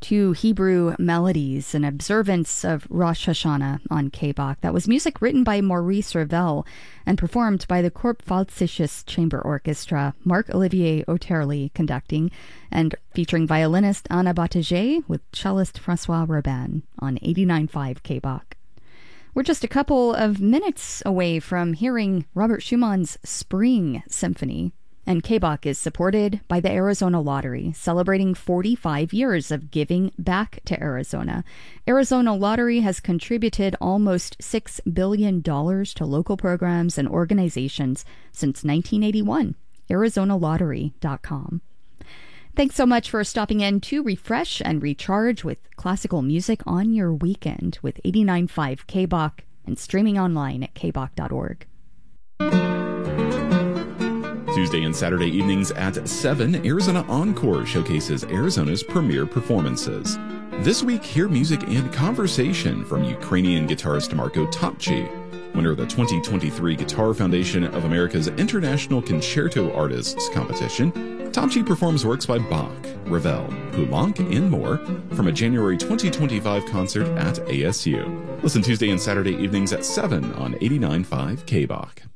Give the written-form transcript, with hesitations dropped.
to Hebrew melodies, an observance of Rosh Hashanah on KBach. That was music written by Maurice Ravel and performed by the Kurpfalzisches Chamber Orchestra, Marc-Olivier Oterli conducting, and featuring violinist Anna Bataget with cellist Francois Robin on 89.5 KBach. We're just a couple of minutes away from hearing Robert Schumann's Spring Symphony. And KBach is supported by the Arizona Lottery, celebrating 45 years of giving back to Arizona. Arizona Lottery has contributed almost $6 billion to local programs and organizations since 1981. ArizonaLottery.com. Thanks so much for stopping in to refresh and recharge with classical music on your weekend with 89.5 KBach and streaming online at kbach.org. Tuesday and Saturday evenings at 7, Arizona Encore showcases Arizona's premier performances. This week, hear music and conversation from Ukrainian guitarist Marko Topci, winner of the 2023 Guitar Foundation of America's International Concerto Artists Competition. Topci performs works by Bach, Ravel, Poulenc, and more from a January 2025 concert at ASU. Listen Tuesday and Saturday evenings at 7 on 89.5 KBach.